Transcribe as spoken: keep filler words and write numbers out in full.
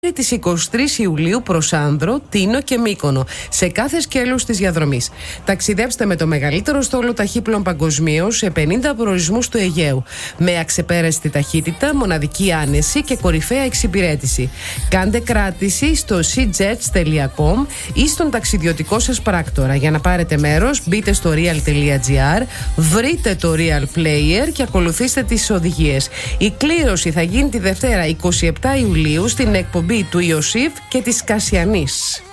Της εικοστής τρίτης Ιουλίου προς Άνδρο, Τίνο και Μύκονο, σε κάθε σκέλος της διαδρομής. Ταξιδέψτε με το μεγαλύτερο στόλο ταχύπλων παγκοσμίως σε πενήντα προορισμούς του Αιγαίου, με αξεπέραστη ταχύτητα, μοναδική άνεση και κορυφαία εξυπηρέτηση. Κάντε κράτηση στο σι τζετς τελεία κομ ή στον ταξιδιωτικό σας πράκτορα. Για να πάρετε μέρος, μπείτε στο real τελεία τζι άρ, βρείτε το Real Player και ακολουθήστε τις οδηγίες. Η κλήρωση θα γίνει τη Δευτέρα εικοστή εβδόμη Ιουλίου στην εκπομπή του Ιωσήφ και της Κασιανής.